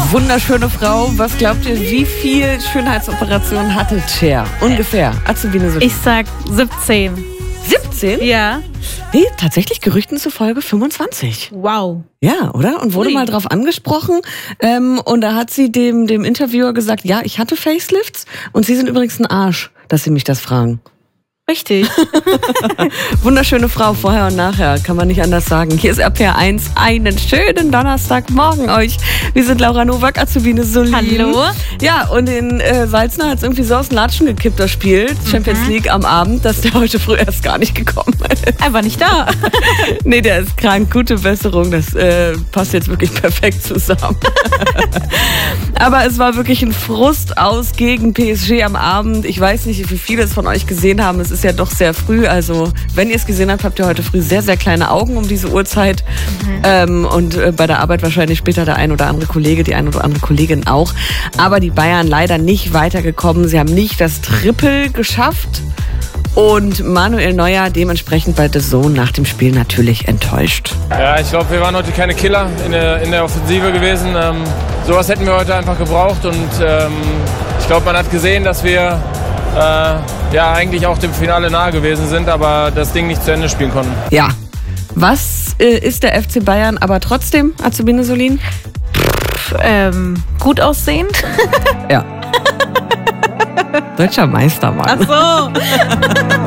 Wunderschöne Frau. Was glaubt ihr, wie viel Schönheitsoperationen hatte Cher? Ungefähr. Azubine Solin. Ich sag 17. 17? Ja. Nee, tatsächlich Gerüchten zufolge 25. Wow. Ja, oder? Und wurde mal drauf angesprochen. Und da hat sie dem Interviewer gesagt, ja, ich hatte Facelifts und Sie sind übrigens ein Arsch, dass Sie mich das fragen. Richtig. Wunderschöne Frau, vorher und nachher, kann man nicht anders sagen. Hier ist RPR 1, einen schönen Donnerstagmorgen euch. Wir sind Laura Nowak, Azubine Solin. Hallo. Ja, und in Salzner hat es irgendwie so aus den Latschen gekippt, das Spiel, Champions League am Abend, dass der heute früh erst gar nicht gekommen ist. Einfach nicht da. Nee, der ist krank, gute Besserung, das passt jetzt wirklich perfekt zusammen. Aber es war wirklich ein Frust aus gegen PSG am Abend. Ich weiß nicht, wie viele es von euch gesehen haben. Es ist ja doch sehr früh. Also, wenn ihr es gesehen habt, habt ihr heute früh sehr, sehr kleine Augen um diese Uhrzeit. Und bei der Arbeit wahrscheinlich später der ein oder andere Kollege, die ein oder andere Kollegin auch. Aber die Bayern leider nicht weitergekommen. Sie haben nicht das Triple geschafft. Und Manuel Neuer dementsprechend bei The Zone nach dem Spiel natürlich enttäuscht. Ja, ich glaube, wir waren heute keine Killer in der Offensive gewesen. Sowas hätten wir heute einfach gebraucht. Und ich glaube, man hat gesehen, dass wir eigentlich auch dem Finale nahe gewesen sind, aber das Ding nicht zu Ende spielen konnten. Ja. Was ist der FC Bayern aber trotzdem, Azubine Solin? Gut aussehend. Ja. Deutscher Meister, Mann. Ach so.